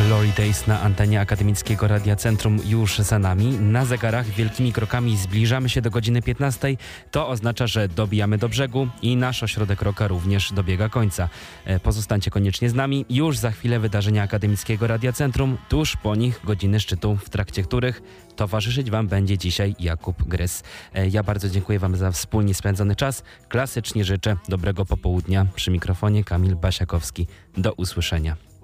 Glory Days na antenie Akademickiego Radia Centrum już za nami. Na zegarach wielkimi krokami zbliżamy się do godziny 15. To oznacza, że dobijamy do brzegu i nasz ośrodek rocka również dobiega końca. Pozostańcie koniecznie z nami. Już za chwilę wydarzenia Akademickiego Radia Centrum. Tuż po nich godziny szczytu, w trakcie których towarzyszyć Wam będzie dzisiaj Jakub Grys. Ja bardzo dziękuję Wam za wspólnie spędzony czas. Klasycznie życzę dobrego popołudnia. Przy mikrofonie Kamil Basiakowski. Do usłyszenia.